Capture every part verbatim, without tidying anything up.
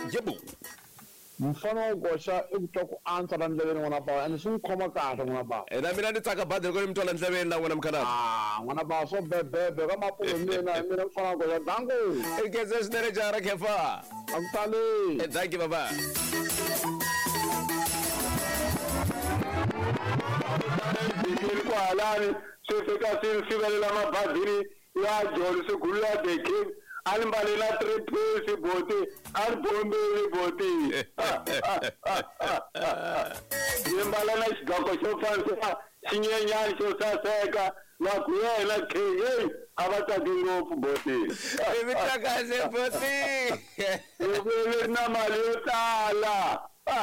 Yebo. Mfano gosha ikutoku answer ndleleni n'wana ba and swi khoma kahle n'wana ba. Ena mina ni tsaka badri ko mthola ndleveni la n'wana mkhalabye. Ah n'wana ba so bebebe ka mapulo mina mina mfano gosha dango. Ikeze snere jara kefa. Akutale. Eh thank you baba. Dikiri ko halani sefika sivelela mabadiri ya joli se gulla deke almbalela triple boti al bombe boti yembalana sigako sofansa sinyenyani sosaseka na kuyela kheye abataki ngopfu boti Imitakaze boti. ubele na mali yotala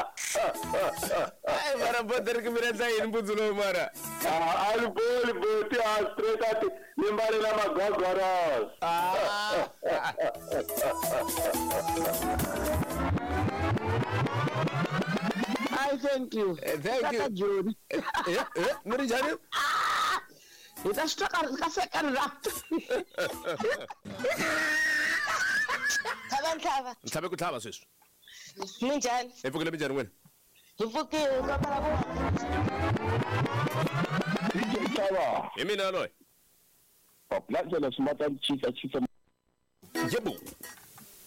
Ay mara badri ke mina sa inbudzulo mara. al bol boti astreta yembalana magagaras Ah. I thank you. Eh, thank you. Jodi. Eh eh muri jani? Ita stuck ka second rap. Thaba thaba. Mthabe kuthaba sisu. Minjani? Evukile bijani wena? Ngivukile ngapha ko. Ikaba. Yimina loy. Population of smart chief chief. Yebo.